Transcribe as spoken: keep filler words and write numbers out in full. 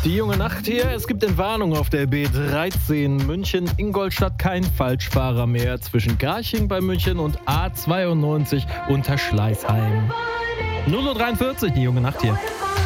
Die junge Nacht hier. Es gibt Entwarnung auf der B dreizehn München-Ingolstadt. Kein Falschfahrer mehr zwischen Garching bei München und A zweiundneunzig unter Schleißheim. null Uhr dreiundvierzig, die junge Nacht hier.